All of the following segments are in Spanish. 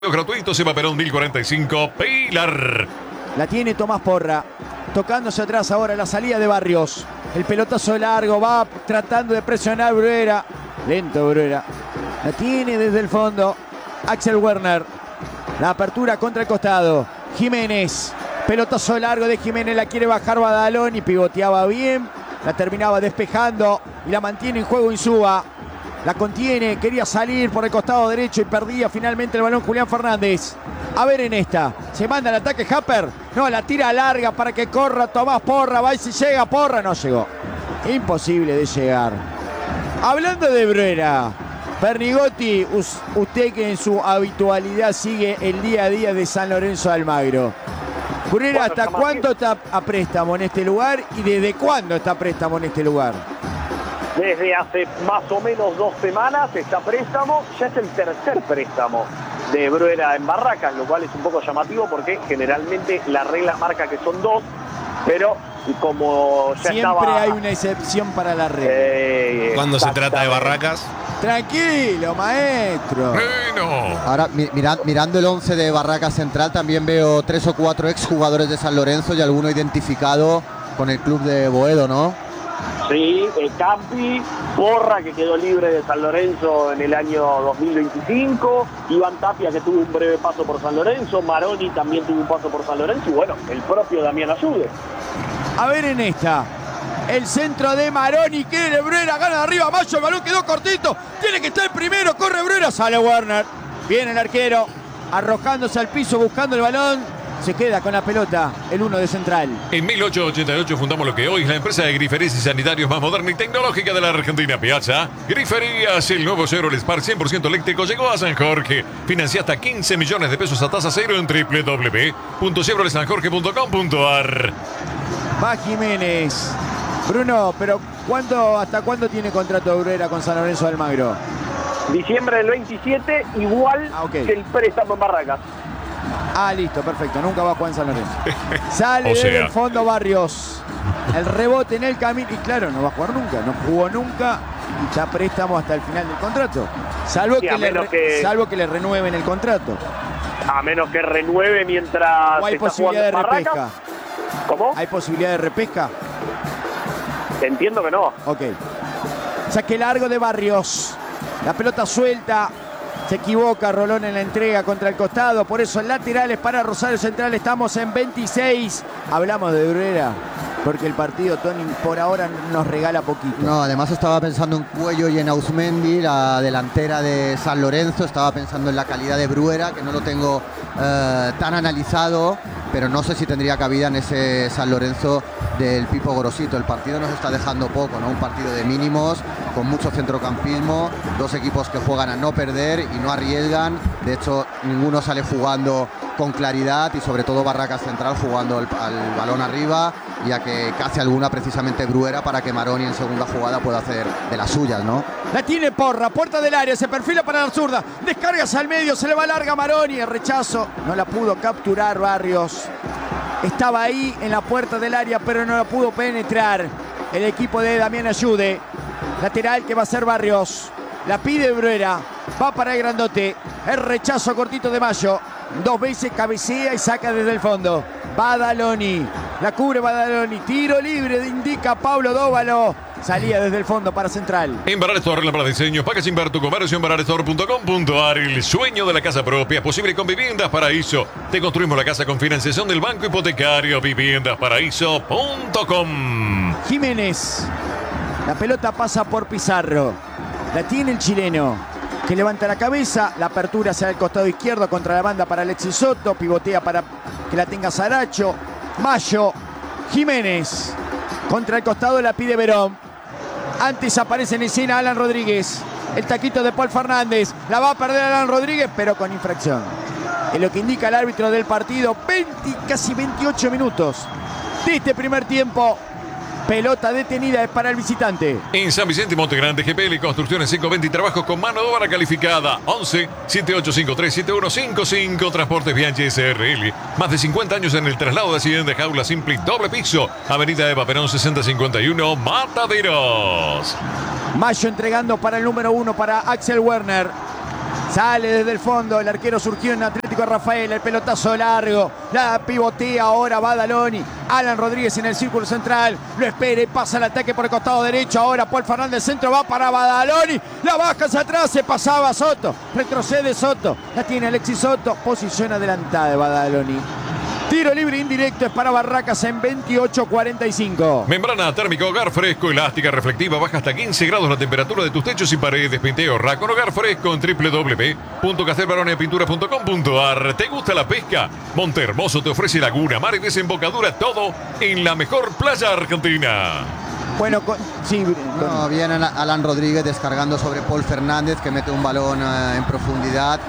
Gratuito, Seba Perón 1045, Pilar. La tiene Tomás Porra, tocándose atrás ahora la salida de Barrios. El pelotazo largo, va tratando de presionar Bruera. Lento Bruera. La tiene desde el fondo Axel Werner. La apertura contra el costado. Jiménez. Pelotazo largo de Jiménez, la quiere bajar Badalón y pivoteaba bien. La terminaba despejando y la mantiene en juego Insúa. La contiene, quería salir por el costado derecho y perdía finalmente el balón Julián Fernández. A ver en esta, se manda el ataque Happer. No, la tira larga para que corra Tomás Porra. Va y si llega Porra, no llegó. Imposible de llegar. Hablando de Bruera, Pernigotti, usted que en su habitualidad sigue el día a día de San Lorenzo de Almagro. Bruera, ¿hasta cuánto está a préstamo en este lugar y desde cuándo está a préstamo en este lugar? Desde hace más o menos 2 semanas está préstamo, ya es el tercer préstamo de Bruera en Barracas, lo cual es un poco llamativo porque generalmente la regla marca que son 2, pero como ya siempre hay una excepción para la regla. Cuando se trata de Barracas. Tranquilo, maestro. Bueno. Ahora, mirando el 11 de Barracas Central, también veo 3 o 4 exjugadores de San Lorenzo y alguno identificado con el club de Boedo, ¿no? Sí, Campi, Porra, que quedó libre de San Lorenzo en el año 2025, Iván Tapia, que tuvo un breve paso por San Lorenzo, Maroni también tuvo un paso por San Lorenzo, y bueno, el propio Damián Ayude. A ver en esta, el centro de Maroni, quiere Bruera, gana de arriba Mayo, el balón quedó cortito, tiene que estar el primero, corre Bruera, sale Werner, viene el arquero, arrojándose al piso, buscando el balón. Se queda con la pelota el 1 de Central. En 1888 fundamos lo que hoy es la empresa de griferías y sanitarios más moderna y tecnológica de la Argentina, Piazza. Griferías, el nuevo Chevrolet Spark 100% eléctrico llegó a San Jorge. Financia hasta 15 millones de pesos a tasa cero en www.chevroletsanjorge.com.ar. Va Jiménez. Bruno, pero ¿hasta cuándo tiene contrato Bruera con San Lorenzo de Almagro? Diciembre del 27, igual que el préstamo en Barracas. Ah, listo, perfecto. Nunca va a jugar en San Lorenzo. Sale desde el fondo Barrios. El rebote en el camino. Y claro, no va a jugar nunca. No jugó nunca. Y ya préstamo hasta el final del contrato. Salvo que le renueven el contrato. A menos que renueve mientras. ¿O hay posibilidad de repesca? ¿Cómo? ¿Hay posibilidad de repesca? Entiendo que no. Ok. Saque largo de Barrios. La pelota suelta. Se equivoca Rolón en la entrega contra el costado. Por eso laterales para Rosario Central. Estamos en 26. Hablamos de Bruera porque el partido, Tony, por ahora nos regala poquito. No, además estaba pensando en Cuello y en Ausmendi, la delantera de San Lorenzo. Estaba pensando en la calidad de Bruera, que no lo tengo tan analizado, pero no sé si tendría cabida en ese San Lorenzo del Pipo Gorosito. El partido nos está dejando poco, ¿no? Un partido de mínimos, con mucho centrocampismo, 2 equipos que juegan a no perder y no arriesgan. De hecho, ninguno sale jugando con claridad y sobre todo Barracas Central jugando al balón arriba y a que case alguna precisamente Bruera para que Maroni en segunda jugada pueda hacer de las suyas, ¿no? La tiene Porra, puerta del área, se perfila para la zurda, descargas al medio, se le va larga Maroni, el rechazo, no la pudo capturar Barrios. Estaba ahí en la puerta del área, pero no la pudo penetrar el equipo de Damián Ayude. Lateral que va a ser Barrios. La pide Bruera, va para el grandote. El rechazo cortito de Mayo. 2 veces cabecea y saca desde el fondo. Badaloni, la cubre Badaloni. Tiro libre, indica Pablo Dóvalo. Salía desde el fondo para Central. En Baral Store, la para diseño, paga sin ver tu comercio en baralestore.com.ar. El sueño de la casa propia es posible con Viviendas Paraíso. Te construimos la casa con financiación del Banco Hipotecario. Viviendasparaíso.com. Jiménez. La pelota pasa por Pizarro. La tiene el chileno, que levanta la cabeza. La apertura hacia el costado izquierdo contra la banda para Alexis Soto. Pivotea para que la tenga Saracho. Mayo. Jiménez. Contra el costado la pide Verón. Antes aparece en escena Alan Rodríguez. El taquito de Paul Fernández. La va a perder Alan Rodríguez, pero con infracción. Es lo que indica el árbitro del partido. Casi 28 minutos de este primer tiempo. Pelota detenida es para el visitante. En San Vicente y Monte Grande, GPL Construcciones 520 y trabajos con mano de obra calificada. 11 7853 7155. Transportes Bianchi SRL. Más de 50 años en el traslado de Hacienda, jaula simple y doble piso. Avenida Eva Perón 6051, Mataderos. Mayo entregando para el número 1 para Axel Werner. Sale desde el fondo, el arquero surgió en Atlético Rafael, el pelotazo largo, la pivotea ahora Badaloni, Alan Rodríguez en el círculo central, lo espera y pasa el ataque por el costado derecho, ahora Paul Fernández centro, va para Badaloni, la baja hacia atrás, se pasaba Soto, retrocede Soto, la tiene Alexis Soto, posición adelantada de Badaloni. Tiro libre indirecto es para Barracas en 28:45. Membrana térmica Hogar Fresco, elástica, reflectiva, baja hasta 15 grados la temperatura de tus techos y paredes. Pinteo con Hogar Fresco en www.castelbaronepintura.com.ar. ¿Te gusta la pesca? Montehermoso te ofrece laguna, mar y desembocadura, todo en la mejor playa argentina. Bueno, sí. No, viene Alan Rodríguez descargando sobre Paul Fernández, que mete un balón en profundidad.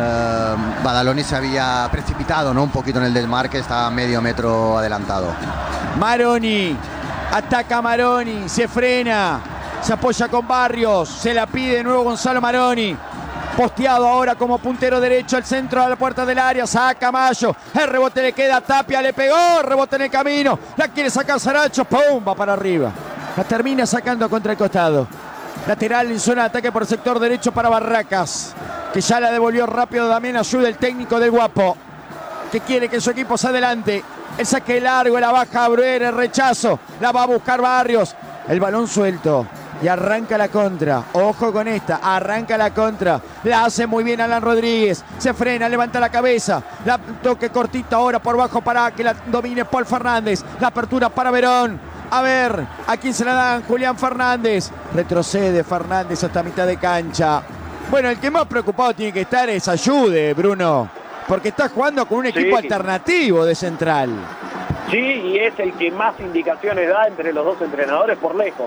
Badaloni se había precipitado, ¿no? Un poquito en el desmarque, estaba medio metro adelantado. Maroni, ataca Maroni, se frena, se apoya con Barrios, se la pide de nuevo Gonzalo Maroni. Posteado ahora como puntero derecho al centro, a la puerta del área, saca Mayo, el rebote le queda a Tapia, le pegó, rebote en el camino, la quiere sacar Saracho, ¡pum! Va para arriba, la termina sacando contra el costado. Lateral en zona de ataque por el sector derecho para Barracas, que ya la devolvió rápido Damián Ayuda, el técnico del Guapo, que quiere que su equipo se adelante. El saque largo, la baja Bruera, el rechazo, la va a buscar Barrios, el balón suelto. Y arranca la contra. Ojo con esta. Arranca la contra. La hace muy bien Alan Rodríguez. Se frena, levanta la cabeza. La toque cortita ahora por bajo para que la domine Paul Fernández. La apertura para Verón. A ver, ¿a quién se la dan? Julián Fernández. Retrocede Fernández hasta mitad de cancha. Bueno, el que más preocupado tiene que estar es Ayude, Bruno. Porque está jugando con un equipo alternativo de central. Sí, y es el que más indicaciones da entre los dos entrenadores por lejos,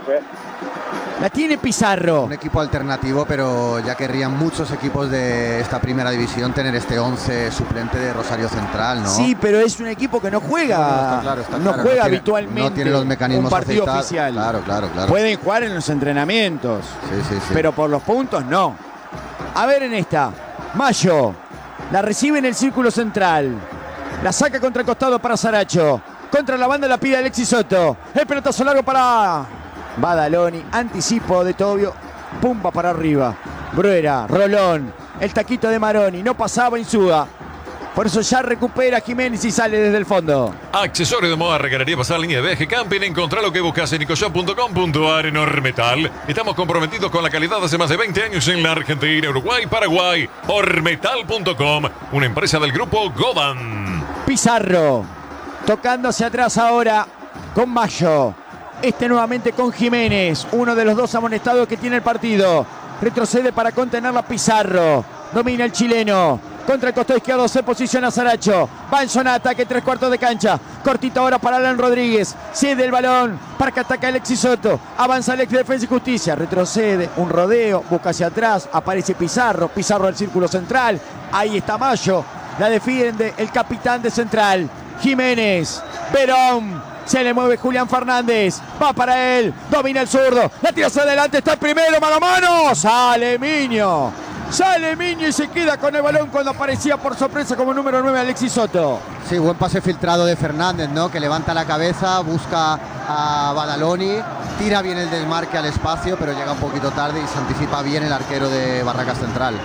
La tiene Pizarro. Un equipo alternativo, pero ya querrían muchos equipos de esta primera división tener este 11 suplente de Rosario Central, ¿no? Sí, pero es un equipo que no juega, no juega tiene, habitualmente. No tiene los mecanismos un partido aceptados. oficial. Claro. Pueden jugar en los entrenamientos, sí. pero por los puntos no. A ver en esta. Mayo la recibe en el círculo central. La saca contra el costado para Saracho. Contra la banda la pide Alexis Soto. El pelotazo largo para Badaloni. Anticipo de Tobio. Pumba para arriba. Bruera, Rolón. El taquito de Maroni. No pasaba Insúa. Por eso ya recupera Jiménez y sale desde el fondo. Accesorio de moda, regalaría, pasar línea de viaje, camping. Encontrá lo que buscas en ecoshop.com.ar. en Ormetal. Estamos comprometidos con la calidad hace más de 20 años en la Argentina, Uruguay, Paraguay. Ormetal.com, una empresa del grupo Godan. Pizarro. Tocando hacia atrás ahora con Mayo. Este nuevamente con Jiménez. Uno de los dos amonestados que tiene el partido. Retrocede para contenerla Pizarro. Domina el chileno. Contra el costado izquierdo se posiciona Saracho. Va en zona de ataque, 3/4 de cancha. Cortito ahora para Alan Rodríguez. Cede el balón para que ataque Alexis Soto. Avanza Alex de Defensa y Justicia. Retrocede, un rodeo, busca hacia atrás. Aparece Pizarro. Pizarro al círculo central. Ahí está Mayo. La defiende el capitán de Central. Jiménez. Verón. Se le mueve Julián Fernández. Va para él. Domina el zurdo. La tira hacia adelante. Está el primero. Mano a mano. Sale Miño. Sale Miño y se queda con el balón cuando aparecía por sorpresa como número 9 Alexis Soto. Sí, buen pase filtrado de Fernández, ¿no? Que levanta la cabeza, busca a Badaloni, tira bien el desmarque al espacio, pero llega un poquito tarde y se anticipa bien el arquero de Barracas Central.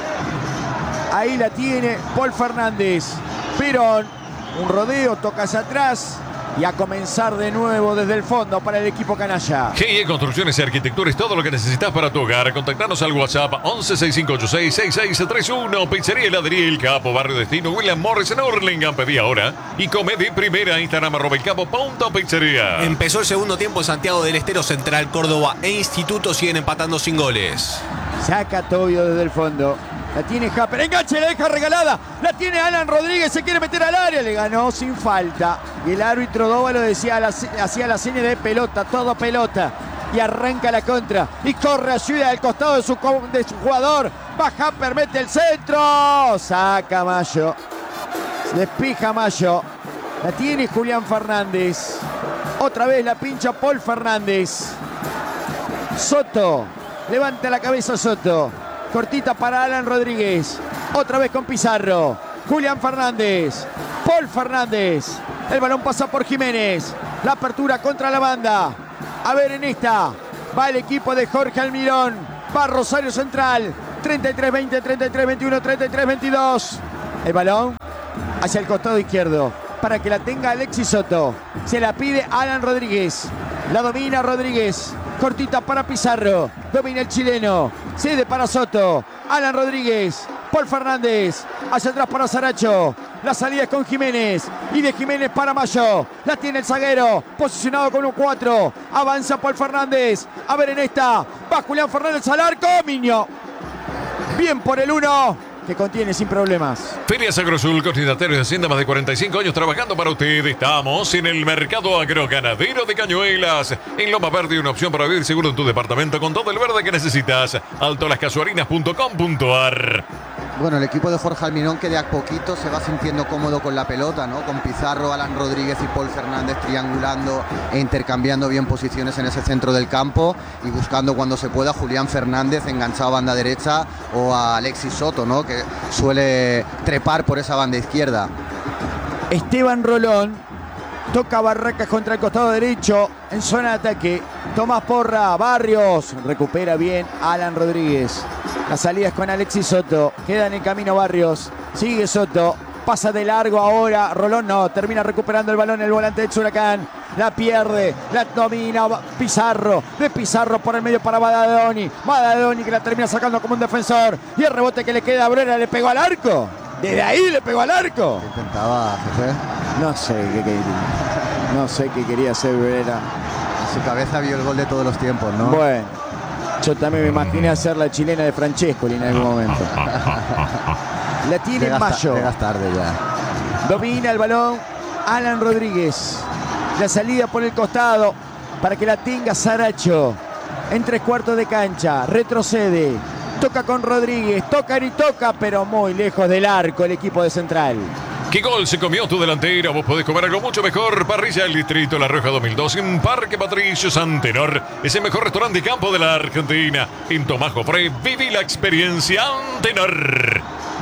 Ahí la tiene Paul Fernández. Perón, un rodeo, toca hacia atrás. Y a comenzar de nuevo desde el fondo para el equipo canalla. GIE Construcciones y Arquitectura es todo lo que necesitas para tu hogar. Contactanos al WhatsApp 1165866631. Pizzería Heladería El Capo, Barrio Destino, William Morris en Hurlingham. Pedí ahora. Y come de primera. Instagram @elcapo.pizzería. Empezó el segundo tiempo en Santiago del Estero. Central Córdoba e Instituto siguen empatando sin goles. Saca Tobio desde el fondo. La tiene Japper, enganche, la deja regalada. La tiene Alan Rodríguez, se quiere meter al área. Le ganó sin falta. Y el árbitro Dóvalo decía, hacía la seña de pelota, todo pelota. Y arranca la contra. Y corre ayuda al costado de su jugador. Va Japper, mete el centro. Saca Mayo. Despija Mayo. La tiene Julián Fernández. Otra vez la pincha Paul Fernández. Soto. Levanta la cabeza Soto. Cortita para Alan Rodríguez. Otra vez con Pizarro. Julián Fernández. Paul Fernández. El balón pasa por Jiménez. La apertura contra la banda. A ver en esta. Va el equipo de Jorge Almirón. Va Rosario Central. 33-20, 33-21, 33-22. El balón hacia el costado izquierdo para que la tenga Alexis Soto. Se la pide Alan Rodríguez. La domina Rodríguez. Cortita para Pizarro. Domina el chileno. Cede para Soto. Alan Rodríguez. Paul Fernández. Hacia atrás para Saracho. La salida es con Jiménez. Y de Jiménez para Mayo. La tiene el zaguero. Posicionado con un 4. Avanza Paul Fernández. A ver en esta. Va Julián Fernández al arco. Miño. Bien por el 1. Que contiene sin problemas. Ferias Agrosul, coordinadores de Hacienda, más de 45 años trabajando para usted. Estamos en el mercado agroganadero de Cañuelas. En Loma Verde, una opción para vivir seguro en tu departamento con todo el verde que necesitas. altolascasuarinas.com.ar. Bueno, el equipo de Jorge Almirón que de a poquito se va sintiendo cómodo con la pelota, ¿no? Con Pizarro, Alan Rodríguez y Paul Fernández triangulando e intercambiando bien posiciones en ese centro del campo y buscando cuando se pueda a Julián Fernández enganchado a banda derecha o a Alexis Soto, ¿no? Que suele trepar por esa banda izquierda. Esteban Rolón toca Barracas contra el costado derecho en zona de ataque. Tomás Porra, Barrios, recupera bien Alan Rodríguez. La salida es con Alexis Soto. Queda en el camino Barrios. Sigue Soto. Pasa de largo ahora. Rolón no. Termina recuperando el balón el volante de Huracán. La pierde. La domina Pizarro. De Pizarro por el medio para Badaloni. Badaloni que la termina sacando como un defensor. Y el rebote que le queda a Brera le pegó al arco. Desde ahí le pegó al arco. Intentaba, jefe. No sé qué quería. No sé qué quería hacer Brera. En su cabeza vio el gol de todos los tiempos, ¿no? Bueno. Yo también me imaginé hacer la chilena de Francescoli en algún momento. La tiene Mayo. Llegas tarde ya. Domina el balón Alan Rodríguez. La salida por el costado para que la tenga Saracho. En 3/4 de cancha. Retrocede. Toca con Rodríguez. Toca y toca, pero muy lejos del arco el equipo de Central. ¿Qué gol se comió tu delantera? Vos podés comer algo mucho mejor. Parrilla del Distrito La Rioja 2002 en Parque Patricio Antenor. Es el mejor restaurante de campo de la Argentina. En Tomás Jofré, viví la experiencia Antenor.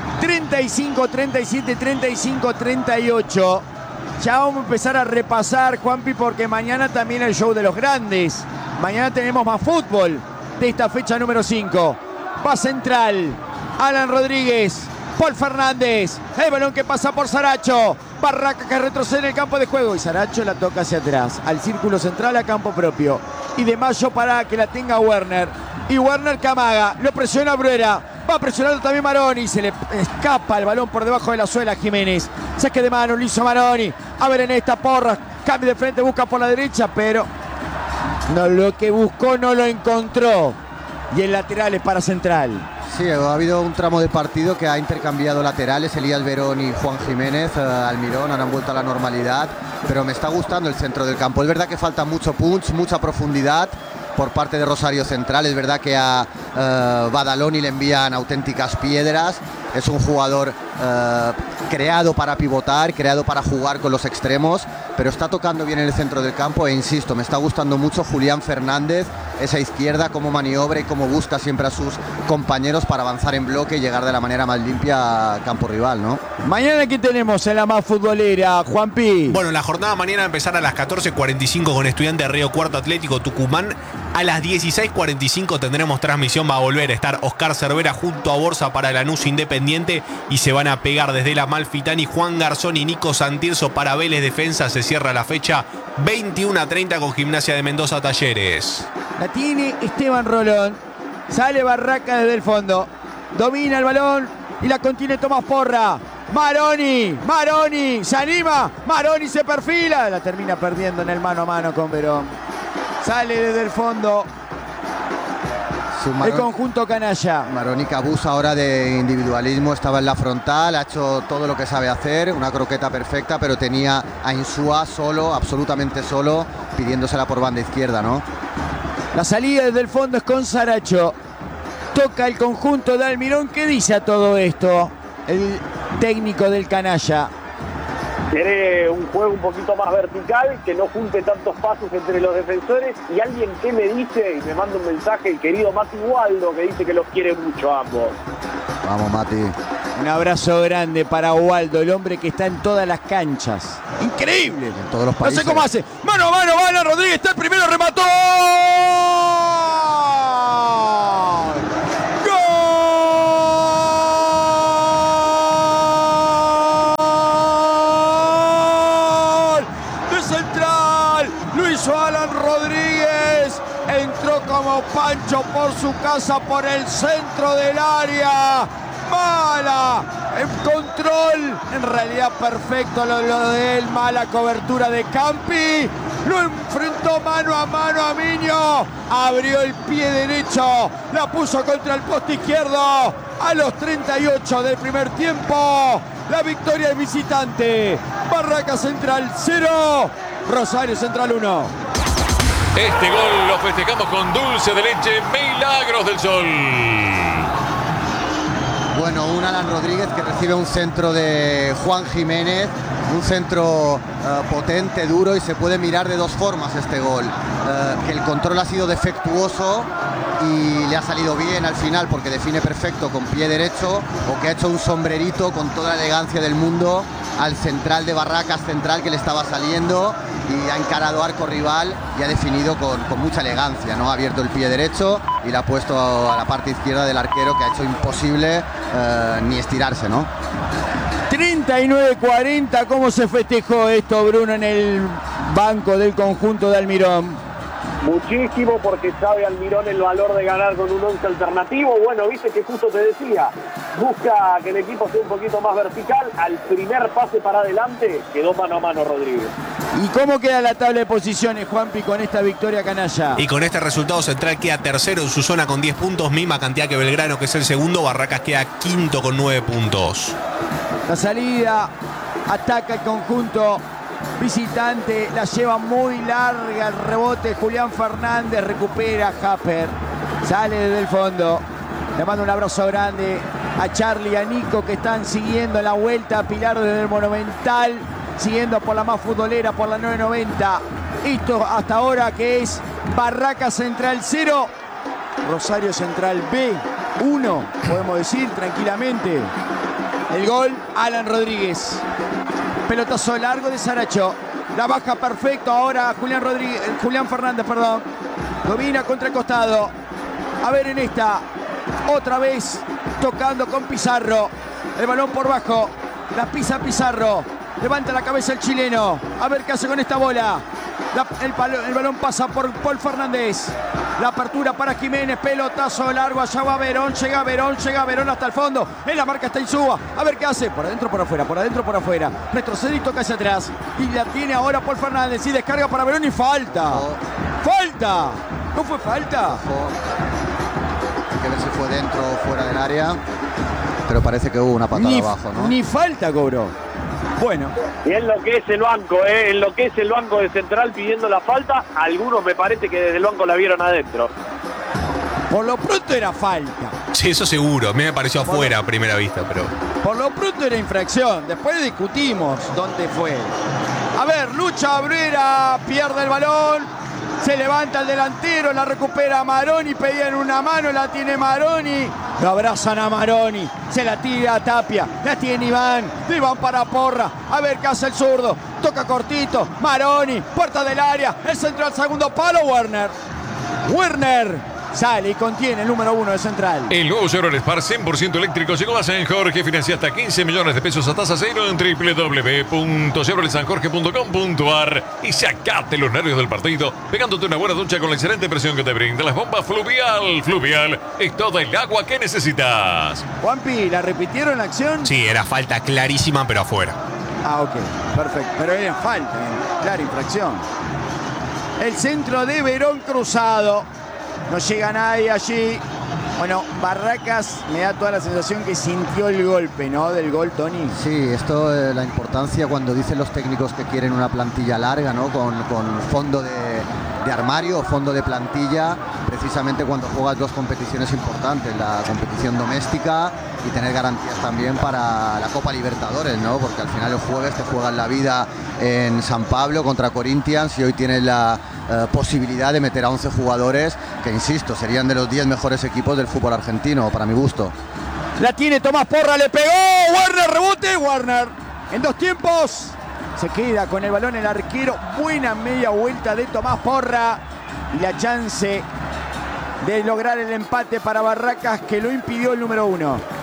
35, 37, 35, 38. Ya vamos a empezar a repasar, Juanpi, porque mañana también el show de los grandes. Mañana tenemos más fútbol de esta fecha número 5. Va Central. Alan Rodríguez. Paul Fernández, el balón que pasa por Saracho. Barraca que retrocede en el campo de juego y Saracho la toca hacia atrás, al círculo central, a campo propio. Y de Mayo para que la tenga Werner. Y Werner que amaga, lo presiona Bruera. Va presionando también Maroni, se le escapa el balón por debajo de la suela a Jiménez. Saque de mano, lo hizo Maroni. A ver en esta Porra, cambio de frente, busca por la derecha, pero no, lo que buscó no lo encontró. Y el lateral es para Central. Sí, ha habido un tramo de partido que ha intercambiado laterales, Elías Verón y Juan Jiménez. Almirón han vuelto a la normalidad, pero me está gustando el centro del campo. Es verdad que falta mucho punch, mucha profundidad por parte de Rosario Central. Es verdad que a Badaloni le envían auténticas piedras. Es un jugador creado para pivotar, creado para jugar con los extremos, pero está tocando bien en el centro del campo e insisto, me está gustando mucho Julián Fernández, esa izquierda, cómo maniobra y cómo busca siempre a sus compañeros para avanzar en bloque y llegar de la manera más limpia a campo rival, ¿no? Mañana, ¿qué tenemos en la más futbolera, Juanpi? Bueno, la jornada mañana va a empezar a las 14:45 con Estudiantes Río Cuarto Atlético Tucumán. A las 16:45 tendremos transmisión. Va a volver a estar Oscar Cervera junto a Borsa para Lanús Independiente y se van a pegar desde la Malfitani Juan Garzón y Nico Santirso para Vélez Defensa. Se cierra la fecha 21:30 con Gimnasia de Mendoza Talleres. La tiene Esteban Rolón. Sale Barraca desde el fondo. Domina el balón y la contiene Tomás Porra. Maroni, se anima. Maroni se perfila. La termina perdiendo en el mano a mano con Verón. Sale desde el fondo el conjunto canalla. Maroni que abusa ahora de individualismo, estaba en la frontal, ha hecho todo lo que sabe hacer, una croqueta perfecta, pero tenía a Insúa solo, absolutamente solo, pidiéndosela por banda izquierda, ¿no? La salida desde el fondo es con Saracho. Toca el conjunto de Almirón. ¿Qué dice a todo esto el técnico del canalla? Quiere un juego un poquito más vertical, que no junte tantos pasos entre los defensores. Y alguien que me dice, y me manda un mensaje, el querido Mati Waldo, que dice que los quiere mucho a ambos. Vamos, Mati. Un abrazo grande para Waldo, el hombre que está en todas las canchas. Increíble. En todos los países. No sé cómo hace. Mano a mano, Alan Rodríguez está el primero, remató. ¡Gol! como Pancho por su casa, por el centro del área. Mala, en control, en realidad perfecto lo de él, mala cobertura de Campi, lo enfrentó mano a Miño, abrió el pie derecho, la puso contra el poste izquierdo, a los 38 del primer tiempo, la victoria del visitante, Barracas Central 0, Rosario Central 1. Este gol lo festejamos con dulce de leche, Milagros del Sol. Bueno, un Alan Rodríguez que recibe un centro de Juan Jiménez, un centro potente, duro, y se puede mirar de dos formas este gol. Que el control ha sido defectuoso y le ha salido bien al final porque define perfecto con pie derecho, o que ha hecho un sombrerito con toda la elegancia del mundo al central de Barracas Central que le estaba saliendo y ha encarado arco rival y ha definido con mucha elegancia, ¿no? Ha abierto el pie derecho y la ha puesto a la parte izquierda del arquero, que ha hecho imposible ni estirarse, ¿no? 39-40, ¿cómo se festejó esto, Bruno, en el banco del conjunto de Almirón? Muchísimo, porque sabe Almirón el valor de ganar con un 11 alternativo. Bueno, viste que justo te decía, busca que el equipo sea un poquito más vertical. Al primer pase para adelante quedó mano a mano Rodríguez. ¿Y cómo queda la tabla de posiciones, Juanpi, con esta victoria canalla? Y con este resultado, Central queda tercero en su zona con 10 puntos, misma cantidad que Belgrano, que es el segundo. Barracas queda quinto con 9 puntos. La salida, ataca el conjunto visitante, la lleva muy larga, el rebote, Julián Fernández, recupera Happer, sale desde el fondo. Le mando un abrazo grande a Charlie y a Nico, que están siguiendo la vuelta a Pilar desde el Monumental, siguiendo por la más futbolera, por la 990. Esto hasta ahora, que es Barracas Central 0, Rosario Central B 1, podemos decir tranquilamente. El gol, Alan Rodríguez. Pelotazo largo de Saracho. La baja perfecto ahora Julián Fernández, perdón. Domina contra el costado. A ver en esta. Otra vez tocando con Pizarro. El balón por bajo. La pisa Pizarro. Levanta la cabeza el chileno. A ver qué hace con esta bola. El balón pasa por Paul Fernández. La apertura para Jiménez, pelotazo largo, allá va Verón, llega Verón hasta el fondo. En la marca está Insúa. A ver qué hace. Por adentro, por afuera, por adentro, por afuera. Retrocede y toca hacia atrás. Y la tiene ahora Paul Fernández y descarga para Verón y falta. ¡Falta! ¿No fue falta? Hay que ver si fue dentro o fuera del área. Pero parece que hubo una patada abajo, ¿no? Ni falta cobró. Bueno. Y en lo que es el banco, en lo que es el banco de Central pidiendo la falta, algunos me parece que desde el banco la vieron adentro. Por lo pronto era falta. Sí, eso seguro. A mí me pareció afuera a primera vista, pero... Por lo pronto era infracción. Después discutimos dónde fue. A ver, lucha Bruera, pierde el balón. Se levanta el delantero, la recupera Maroni, pedían una mano, la tiene Maroni. Lo abrazan a Maroni, se la tira a Tapia, la tiene Iván para Porra. A ver qué hace el zurdo, toca cortito, Maroni, puerta del área, el centro al segundo palo, Werner sale y contiene el número 1 de Central. El nuevo Chevrolet Spark 100% eléctrico llegó a San Jorge. Financia hasta 15 millones de pesos a tasa cero en www.chevroletsanjorge.com.ar y sacate los nervios del partido pegándote una buena ducha con la excelente presión que te brinda las bombas Fluvial. Fluvial es toda el agua que necesitas. Juanpi, ¿la repitieron la acción? Sí, era falta clarísima, pero afuera. Ah, ok, perfecto. Pero era falta, clara infracción. El centro de Verón cruzado. No llega nadie allí. Bueno, Barracas me da toda la sensación que sintió el golpe, ¿no? Del gol, Tony. Sí, esto la importancia cuando dicen los técnicos que quieren una plantilla larga, ¿no? Con fondo de armario o fondo de plantilla, precisamente cuando juegas dos competiciones importantes, la competición doméstica y tener garantías también para la Copa Libertadores, ¿no? Porque al final el jueves te juegan la vida en San Pablo contra Corinthians y hoy tienes la posibilidad de meter a 11 jugadores que, insisto, serían de los 10 mejores equipos del fútbol argentino, para mi gusto. La tiene Tomás Porra, le pegó, Werner, rebote, Werner. En dos tiempos, se queda con el balón el arquero, buena media vuelta de Tomás Porra y la chance de lograr el empate para Barracas que lo impidió el número 1.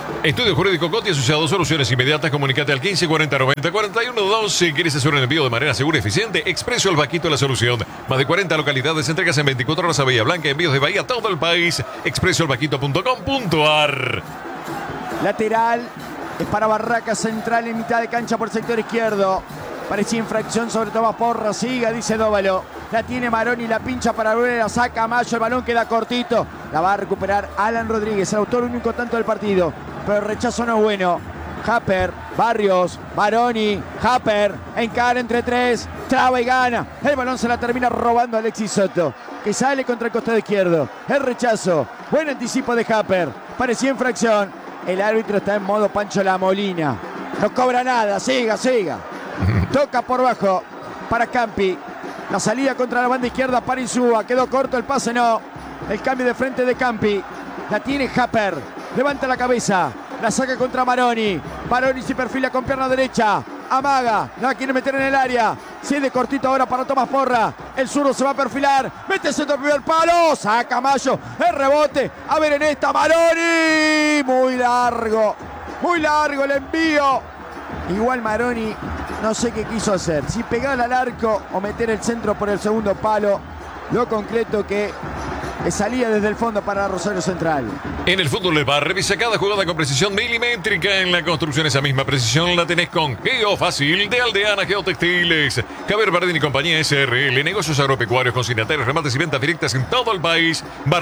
Estudio Jurídico Coti asociado, soluciones inmediatas. Comunicate al 1540 90 41 12. ¿Quieres hacer un envío de manera segura y eficiente? Expreso El Vaquito, la solución. Más de 40 localidades, entregas en 24 horas a Bahía Blanca, envíos de Bahía a todo el país. expresoelvaquito.com.ar. Lateral es para Barracas Central en mitad de cancha por el sector izquierdo. Parecía infracción sobre Tomás Porra. Siga, dice Dóvalo. La tiene Maroni, la pincha para Bruera. Saca Mayo, el balón queda cortito. La va a recuperar Alan Rodríguez, el autor único tanto del partido. Pero el rechazo no es bueno. Happer, Barrios, Maroni, Happer, encara entre tres, traba y gana. El balón se la termina robando Alexis Soto, que sale contra el costado izquierdo. El rechazo, buen anticipo de Happer. Parecía infracción. El árbitro está en modo Pancho La Molina. No cobra nada, siga. Toca por bajo para Campi. La salida contra la banda izquierda para Insúa. Quedó corto el pase, no. El cambio de frente de Campi. La tiene Happer. Levanta la cabeza. La saca contra Maroni. Maroni se perfila con pierna derecha. Amaga. La quiere meter en el área. Cede cortito ahora para Tomás Porra. El zurdo se va a perfilar. Mete centro primer palo. Saca Mayo. El rebote. A ver en esta. Maroni. Muy largo el envío. Igual Maroni, no sé qué quiso hacer. Si pegar al arco o meter el centro por el segundo palo. Lo concreto que salía desde el fondo para Rosario Central. En el fútbol del bar, revisa cada jugada con precisión milimétrica. En la construcción esa misma precisión la tenés con Geofácil de Aldeana Geotextiles. Javier Bardín y compañía SRL. Negocios agropecuarios, consignatarios, remates y ventas directas en todo el país.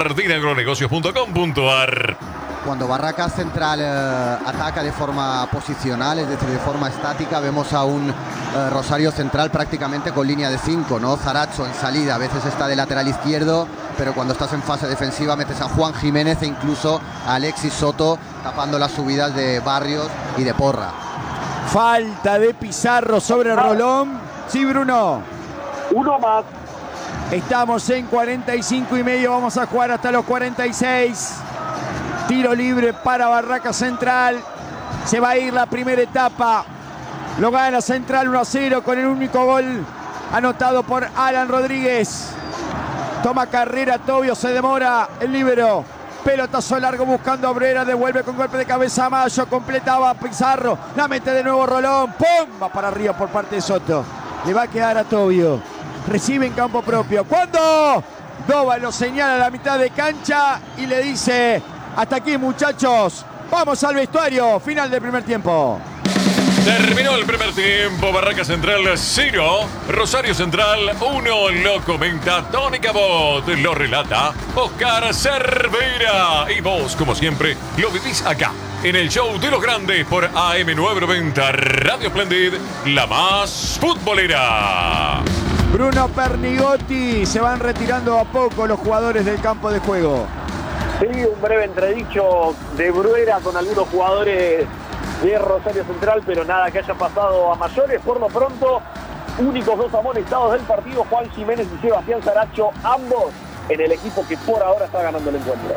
bardinaagronegocios.com.ar. Cuando Barracas Central ataca de forma posicional, es decir, de forma estática, vemos a un Rosario Central prácticamente con línea de 5, ¿no? Zaracho en salida, a veces está de lateral izquierdo, pero cuando estás en fase defensiva metes a Juan Jiménez e incluso a Alexis Soto tapando las subidas de Barrios y de Porra. Falta de Pizarro sobre Rolón. Sí, Bruno. Uno más. Estamos en 45 y medio, vamos a jugar hasta los 46. Tiro libre para Barracas Central. Se va a ir la primera etapa. Lo gana Central 1-0 con el único gol anotado por Alan Rodríguez. Toma carrera Tobio, se demora el líbero. Pelotazo largo buscando a Obrera. Devuelve con golpe de cabeza a Mayo. Completaba Pizarro. La mete de nuevo Rolón. ¡Pum! Va para arriba por parte de Soto. Le va a quedar a Tobio. Recibe en campo propio. ¿Cuándo? Dóvalo señala a la mitad de cancha y le dice: hasta aquí, muchachos, vamos al vestuario. Final del primer tiempo. Terminó el primer tiempo. Barracas Central 0, Rosario Central 1. Lo comenta Tony Cabot, lo relata Oscar Cervera. Y vos, como siempre, lo vivís acá, en el show de los grandes por AM990 Radio Splendid, la más futbolera. Bruno Pernigotti, se van retirando a poco los jugadores del campo de juego. Sí, un breve entredicho de Bruera con algunos jugadores de Rosario Central, pero nada que haya pasado a mayores. Por lo pronto, únicos dos amonestados del partido, Juan Jiménez y Sebastián Zaracho, ambos en el equipo que por ahora está ganando el encuentro.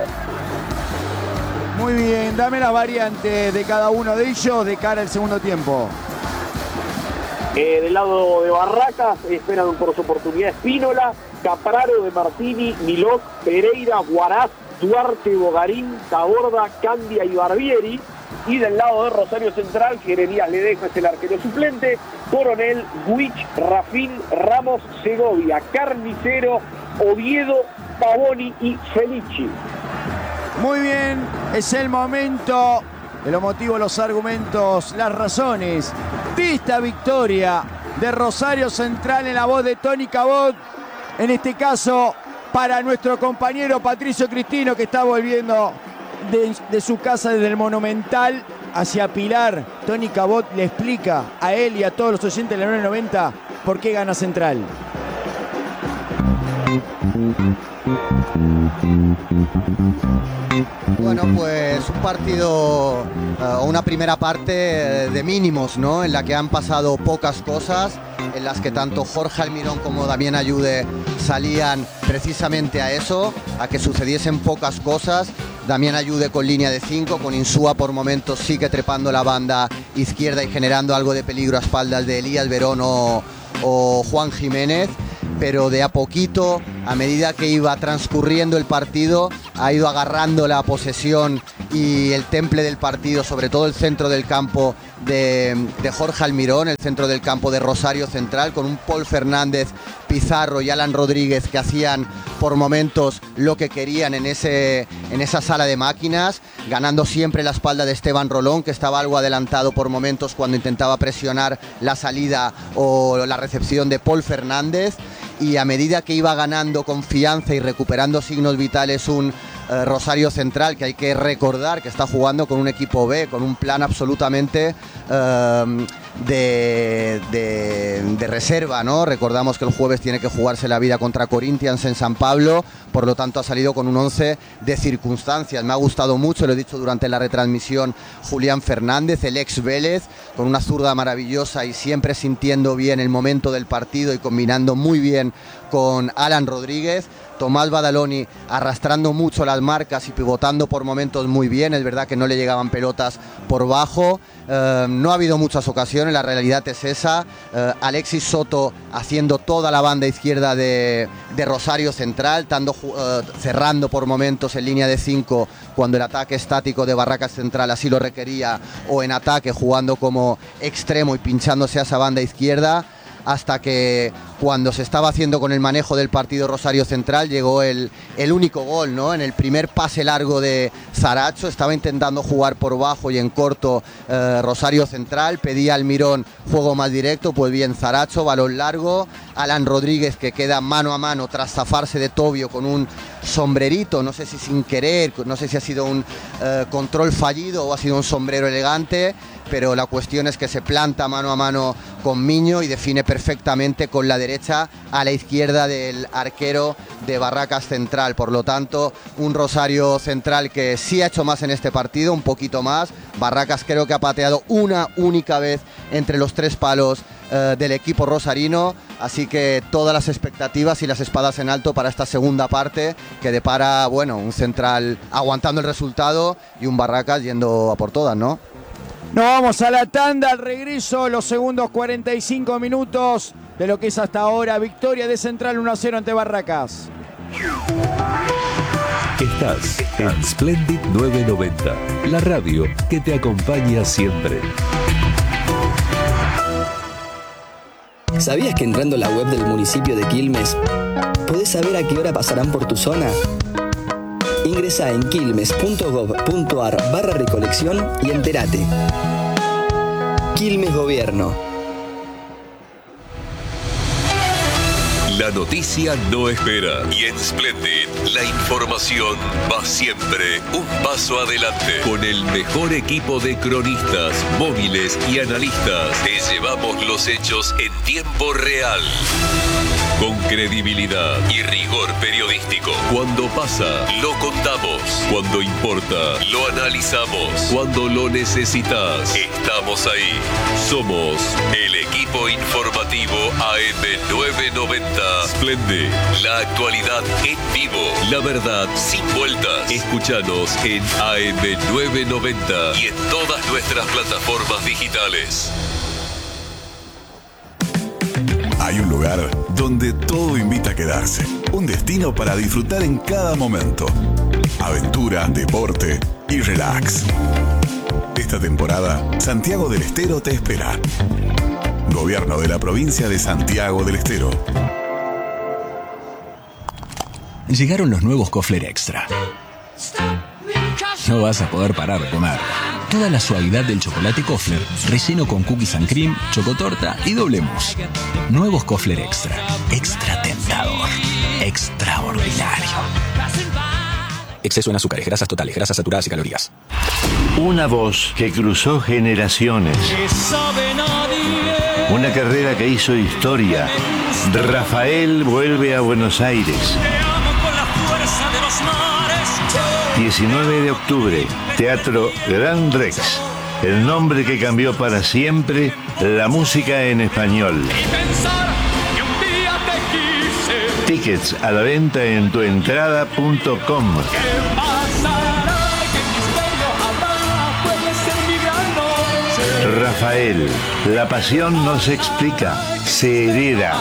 Muy bien, dame las variantes de cada uno de ellos de cara al segundo tiempo. Del lado de Barracas esperan por su oportunidad Espínola, Capraro, De Martini, Milot, Pereira, Guaraz, Duarte, Bogarín, Taborda, Candia y Barbieri. Y del lado de Rosario Central, Jeremías Ledesma es el arquero suplente, Coronel, Guich, Rafín, Ramos, Segovia, Carnicero, Oviedo, Pavoni y Felici. Muy bien, es el momento de los motivos, los argumentos, las razones de esta victoria de Rosario Central en la voz de Tony Cabot. En este caso, para nuestro compañero Patricio Cristino, que está volviendo de su casa desde el Monumental hacia Pilar. Tony Cabot le explica a él y a todos los oyentes de la 990 por qué gana Central. Bueno, pues un partido o una primera parte de mínimos, ¿no? En la que han pasado pocas cosas, en las que tanto Jorge Almirón como Damián Ayude salían precisamente a eso, a que sucediesen pocas cosas. Damián Ayude con línea de 5, con Insúa por momentos sigue trepando la banda izquierda y generando algo de peligro a espaldas de Elías Verón o Juan Jiménez, pero de a poquito, a medida que iba transcurriendo el partido, ha ido agarrando la posesión y el temple del partido, sobre todo el centro del campo de Jorge Almirón, el centro del campo de Rosario Central, con un Paul Fernández, Pizarro y Alan Rodríguez que hacían por momentos lo que querían en esa sala de máquinas, ganando siempre la espalda de Esteban Rolón, que estaba algo adelantado por momentos cuando intentaba presionar la salida o la recepción de Paul Fernández, y a medida que iba ganando confianza y recuperando signos vitales un Rosario Central, que hay que recordar que está jugando con un equipo B, con un plan absolutamente de reserva, ¿no? Recordamos que el jueves tiene que jugarse la vida contra Corinthians en San Pablo, por lo tanto ha salido con un 11 de circunstancias. Me ha gustado mucho, lo he dicho durante la retransmisión, Julián Fernández, el ex Vélez, con una zurda maravillosa y siempre sintiendo bien el momento del partido y combinando muy bien con Alan Rodríguez. Tomás Badaloni arrastrando mucho las marcas y pivotando por momentos muy bien. Es verdad que no le llegaban pelotas por bajo. No ha habido muchas ocasiones, la realidad es esa. Alexis Soto haciendo toda la banda izquierda de Rosario Central, cerrando por momentos en línea de 5 cuando el ataque estático de Barracas Central así lo requería, o en ataque jugando como extremo y pinchándose a esa banda izquierda, hasta que cuando se estaba haciendo con el manejo del partido Rosario Central llegó el único gol, ¿no? En el primer pase largo de Zaracho, estaba intentando jugar por bajo y en corto Rosario Central, pedía al Almirón juego más directo, pues bien Zaracho, balón largo, Alan Rodríguez que queda mano a mano tras zafarse de Tobio con un sombrerito, no sé si sin querer, no sé si ha sido un control fallido o ha sido un sombrero elegante, pero la cuestión es que se planta mano a mano con Miño y define perfectamente con la derecha a la izquierda del arquero de Barracas Central. Por lo tanto, un Rosario Central que sí ha hecho más en este partido, un poquito más. Barracas creo que ha pateado una única vez entre los 3 palos del equipo rosarino, así que todas las expectativas y las espadas en alto para esta segunda parte, que depara, bueno, un Central aguantando el resultado y un Barracas yendo a por todas, ¿no? Nos vamos a la tanda, al regreso, los segundos 45 minutos de lo que es hasta ahora victoria de Central 1-0 ante Barracas. Estás en Splendid 990, la radio que te acompaña siempre. ¿Sabías que entrando a la web del municipio de Quilmes podés saber a qué hora pasarán por tu zona? Ingresá en quilmes.gov.ar/recolección y entérate. Quilmes Gobierno. La noticia no espera y en Splendid la información va siempre un paso adelante. Con el mejor equipo de cronistas, móviles y analistas, te llevamos los hechos en tiempo real. Con credibilidad y rigor periodístico. Cuando pasa, lo contamos. Cuando importa, lo analizamos. Cuando lo necesitas, estamos ahí. Somos el equipo informativo AM990. Splendid, la actualidad en vivo. La verdad sin vueltas. Escúchanos en AM990 y en todas nuestras plataformas digitales. Hay un lugar donde todo invita a quedarse. Un destino para disfrutar en cada momento. Aventura, deporte y relax. Esta temporada, Santiago del Estero te espera. Gobierno de la provincia de Santiago del Estero. Llegaron los nuevos Kofler Extra. No vas a poder parar de comer. Toda la suavidad del chocolate Kofler, relleno con cookies and cream, chocotorta y doble mousse. Nuevos Kofler Extra. Extra tentador. Extraordinario. Exceso en azúcares, grasas totales, grasas saturadas y calorías. Una voz que cruzó generaciones. Una carrera que hizo historia. Rafael vuelve a Buenos Aires. 19 de octubre, Teatro Gran Rex. El nombre que cambió para siempre la música en español. Tickets a la venta en tuentrada.com. Rafael, la pasión no se explica, se hereda.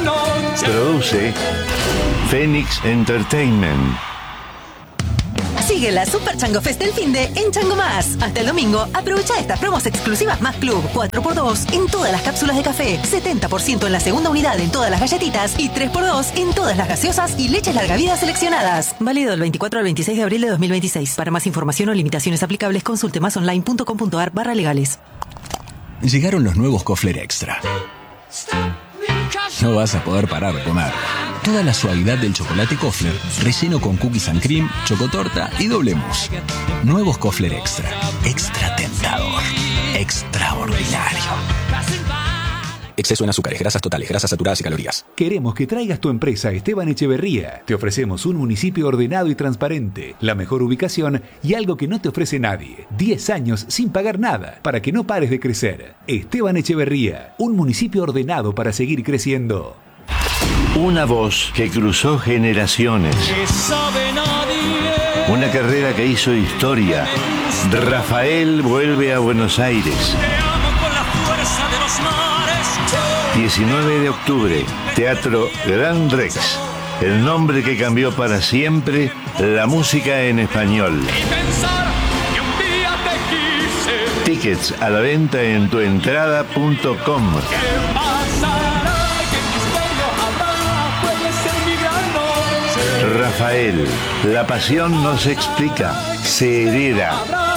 Produce Phoenix Entertainment. Sí, Sigue la Super Chango Fest del finde en Chango Más. Hasta el domingo, aprovecha estas promos exclusivas Más Club. 4x2 en todas las cápsulas de café, 70% en la segunda unidad en todas las galletitas y 3x2 en todas las gaseosas y leches larga vida seleccionadas. Válido del 24 al 26 de abril de 2026. Para más información o limitaciones aplicables, consulte másonline.com.ar/legales. Llegaron los nuevos Kofler Extra. No vas a poder parar de comer. Toda la suavidad del chocolate Kofler, relleno con cookies and cream, chocotorta y doble mousse. Nuevos Kofler Extra. Extra tentador. Extraordinario. Exceso en azúcares, grasas totales, grasas saturadas y calorías. Queremos que traigas tu empresa a Esteban Echeverría. Te ofrecemos un municipio ordenado y transparente, la mejor ubicación y algo que no te ofrece nadie. 10 años sin pagar nada, para que no pares de crecer. Esteban Echeverría, un municipio ordenado para seguir creciendo. Una voz que cruzó generaciones. Una carrera que hizo historia. Rafael vuelve a Buenos Aires. 19 de octubre, Teatro Gran Rex. El nombre que cambió para siempre la música en español. Tickets a la venta en tuentrada.com. Rafael, la pasión no se explica, se hereda.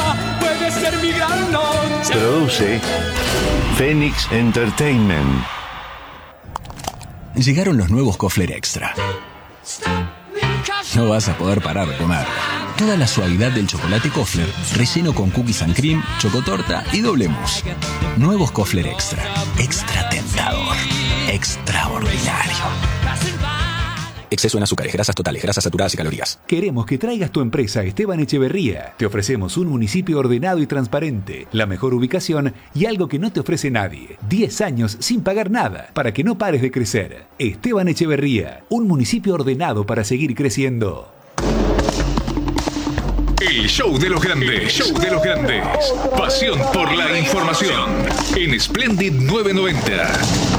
Produce Phoenix Entertainment. Llegaron los nuevos Kofler Extra. No vas a poder parar de comer. Toda la suavidad del chocolate Kofler, relleno con cookies and cream, chocotorta y doble mousse. Nuevos Kofler Extra. Extra tentador. Extraordinario. Exceso en azúcares, grasas totales, grasas saturadas y calorías. Queremos que traigas tu empresa a Esteban Echeverría. Te ofrecemos un municipio ordenado y transparente, la mejor ubicación y algo que no te ofrece nadie. 10 años sin pagar nada, para que no pares de crecer. Esteban Echeverría, un municipio ordenado para seguir creciendo. El show de los grandes. Show de los grandes. Pasión por la información. En Splendid 990.